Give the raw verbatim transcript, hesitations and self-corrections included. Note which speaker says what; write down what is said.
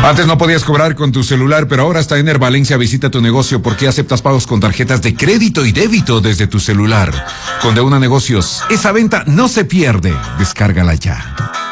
Speaker 1: Antes no podías cobrar con tu celular, pero ahora hasta Ener Valencia visita tu negocio porque aceptas pagos con tarjetas de crédito y débito desde tu celular. Con De Una Negocios, esa venta no se pierde. Descárgala ya.